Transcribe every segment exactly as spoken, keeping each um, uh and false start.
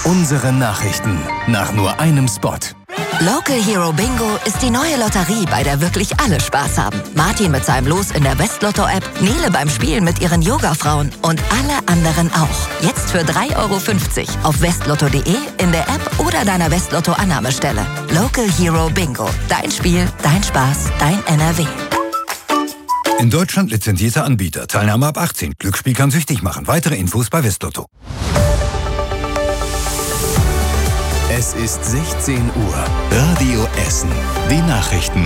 Unsere Nachrichten nach nur einem Spot. Local Hero Bingo ist die neue Lotterie, bei der wirklich alle Spaß haben. Martin mit seinem Los in der Westlotto-App, Nele beim Spielen mit ihren Yoga-Frauen und alle anderen auch. Jetzt für drei Euro fünfzig auf westlotto punkt de, in der App oder deiner Westlotto-Annahmestelle. Local Hero Bingo. Dein Spiel, dein Spaß, dein N R W. In Deutschland lizenzierter Anbieter. Teilnahme ab achtzehn. Glücksspiel kann süchtig machen. Weitere Infos bei Westlotto. Es ist sechzehn Uhr. Radio Essen. Die Nachrichten.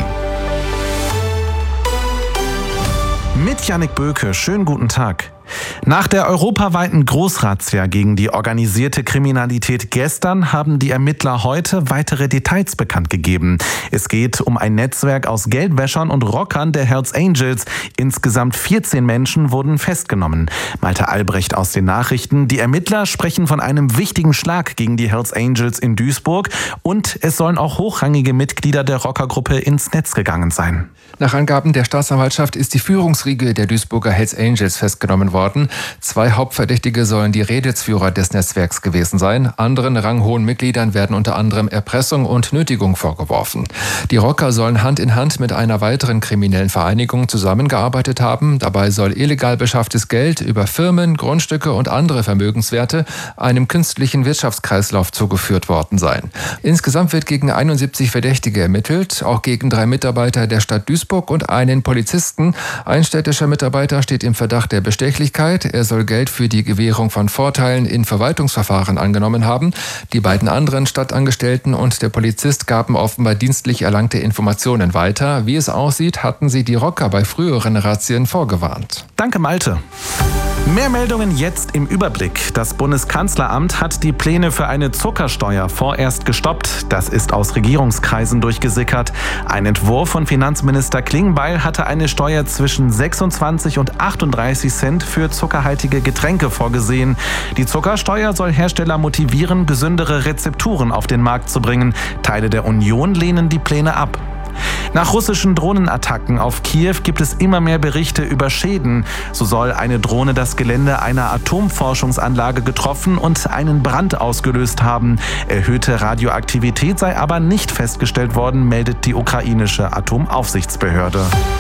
Mit Jannik Böke. Schönen guten Tag. Nach der europaweiten Großrazzia gegen die organisierte Kriminalität gestern haben die Ermittler heute weitere Details bekannt gegeben. Es geht um ein Netzwerk aus Geldwäschern und Rockern der Hells Angels. Insgesamt vierzehn Menschen wurden festgenommen. Malte Albrecht aus den Nachrichten. Die Ermittler sprechen von einem wichtigen Schlag gegen die Hells Angels in Duisburg und es sollen auch hochrangige Mitglieder der Rockergruppe ins Netz gegangen sein. Nach Angaben der Staatsanwaltschaft ist die Führungsriege der Duisburger Hells Angels festgenommen worden. Zwei Hauptverdächtige sollen die Redelsführer des Netzwerks gewesen sein. Anderen ranghohen Mitgliedern werden unter anderem Erpressung und Nötigung vorgeworfen. Die Rocker sollen Hand in Hand mit einer weiteren kriminellen Vereinigung zusammengearbeitet haben. Dabei soll illegal beschafftes Geld über Firmen, Grundstücke und andere Vermögenswerte einem künstlichen Wirtschaftskreislauf zugeführt worden sein. Insgesamt wird gegen einundsiebzig Verdächtige ermittelt, auch gegen drei Mitarbeiter der Stadt Duisburg und einen Polizisten. Ein städtischer Mitarbeiter steht im Verdacht der Bestechlichkeit. Er soll Geld für die Gewährung von Vorteilen in Verwaltungsverfahren angenommen haben. Die beiden anderen Stadtangestellten und der Polizist gaben offenbar dienstlich erlangte Informationen weiter. Wie es aussieht, hatten sie die Rocker bei früheren Razzien vorgewarnt. Danke, Malte. Mehr Meldungen jetzt im Überblick. Das Bundeskanzleramt hat die Pläne für eine Zuckersteuer vorerst gestoppt. Das ist aus Regierungskreisen durchgesickert. Ein Entwurf von Finanzminister Klingbeil hatte eine Steuer zwischen sechsundzwanzig und achtunddreißig Cent für zuckerhaltige Getränke vorgesehen. Die Zuckersteuer soll Hersteller motivieren, gesündere Rezepturen auf den Markt zu bringen. Teile der Union lehnen die Pläne ab. Nach russischen Drohnenattacken auf Kiew gibt es immer mehr Berichte über Schäden. So soll eine Drohne das Gelände einer Atomforschungsanlage getroffen und einen Brand ausgelöst haben. Erhöhte Radioaktivität sei aber nicht festgestellt worden, meldet die ukrainische Atomaufsichtsbehörde.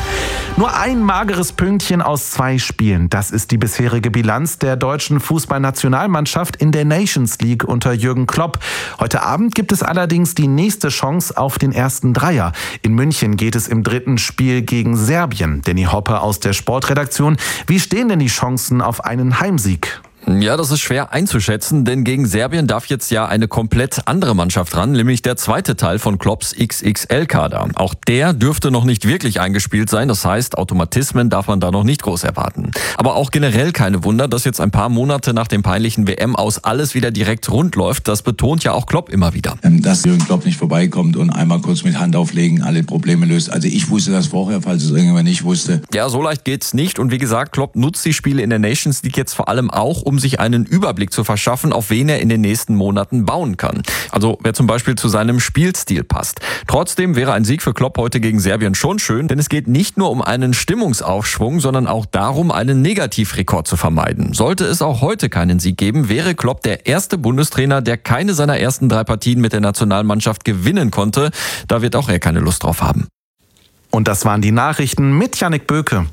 Nur ein mageres Pünktchen aus zwei Spielen. Das ist die bisherige Bilanz der deutschen Fußballnationalmannschaft in der Nations League unter Jürgen Klopp. Heute Abend gibt es allerdings die nächste Chance auf den ersten Dreier. In München geht es im dritten Spiel gegen Serbien. Danny Hoppe aus der Sportredaktion. Wie stehen denn die Chancen auf einen Heimsieg? Ja, das ist schwer einzuschätzen, denn gegen Serbien darf jetzt ja eine komplett andere Mannschaft ran, nämlich der zweite Teil von Klopps X X L-Kader. Auch der dürfte noch nicht wirklich eingespielt sein, das heißt, Automatismen darf man da noch nicht groß erwarten. Aber auch generell keine Wunder, dass jetzt ein paar Monate nach dem peinlichen W M-Aus alles wieder direkt rund läuft, das betont ja auch Klopp immer wieder. Dass Jürgen Klopp nicht vorbeikommt und einmal kurz mit Hand auflegen alle Probleme löst. Also ich wusste das vorher, falls es irgendjemand nicht wusste. Ja, so leicht geht's nicht und wie gesagt, Klopp nutzt die Spiele in der Nations League jetzt vor allem auch, um um sich einen Überblick zu verschaffen, auf wen er in den nächsten Monaten bauen kann. Also wer zum Beispiel zu seinem Spielstil passt. Trotzdem wäre ein Sieg für Klopp heute gegen Serbien schon schön, denn es geht nicht nur um einen Stimmungsaufschwung, sondern auch darum, einen Negativrekord zu vermeiden. Sollte es auch heute keinen Sieg geben, wäre Klopp der erste Bundestrainer, der keine seiner ersten drei Partien mit der Nationalmannschaft gewinnen konnte. Da wird auch er keine Lust drauf haben. Und das waren die Nachrichten mit Jannik Böke.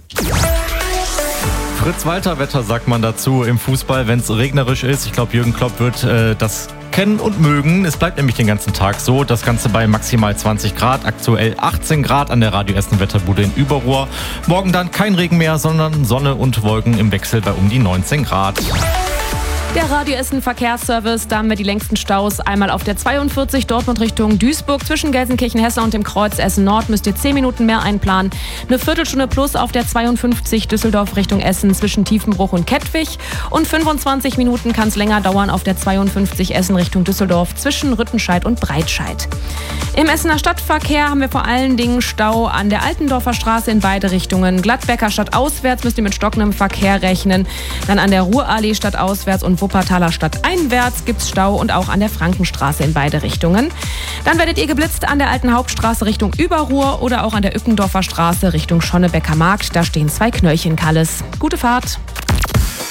Fritz-Walter-Wetter sagt man dazu im Fußball, wenn es regnerisch ist. Ich glaube, Jürgen Klopp wird äh, das kennen und mögen. Es bleibt nämlich den ganzen Tag so. Das Ganze bei maximal zwanzig Grad, aktuell achtzehn Grad an der Radio Essen Wetterbude in Überruhr. Morgen dann kein Regen mehr, sondern Sonne und Wolken im Wechsel bei um die neunzehn Grad. Der Radio Essen Verkehrsservice, da haben wir die längsten Staus. Einmal auf der zweiundvierzig Dortmund Richtung Duisburg. Zwischen Gelsenkirchen-Hesse und dem Kreuz Essen Nord müsst ihr zehn Minuten mehr einplanen. Eine Viertelstunde plus auf der zweiundfünfzig Düsseldorf Richtung Essen zwischen Tiefenbruch und Kettwig. Und fünfundzwanzig Minuten kann es länger dauern auf der zweiundfünfzig Essen Richtung Düsseldorf zwischen Rüttenscheid und Breitscheid. Im Essener Stadtverkehr haben wir vor allen Dingen Stau an der Altendorfer Straße in beide Richtungen. Gladbecker stadtauswärts müsst ihr mit stockendem Verkehr rechnen. Dann an der Ruhrallee stadtauswärts und Wuppertaler stadteinwärts gibt's Stau und auch an der Frankenstraße in beide Richtungen. Dann werdet ihr geblitzt an der alten Hauptstraße Richtung Überruhr oder auch an der Ückendorfer Straße Richtung Schonnebecker Markt. Da stehen zwei Knöllchenkalles. Gute Fahrt!